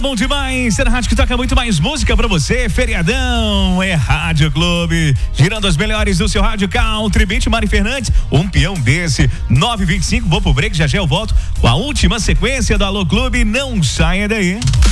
bom demais, é a rádio que toca muito mais música pra você, feriadão, é Rádio Clube, girando as melhores do seu rádio country, Beat, Mari Fernandes, um peão desse, 9h25, vou pro break, já eu volto com a última sequência do Alô Clube, não saia daí.